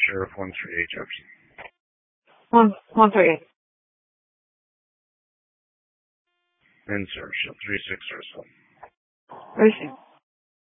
Sheriff 138 Jefferson. 138. In, sir. 36 or so. 36.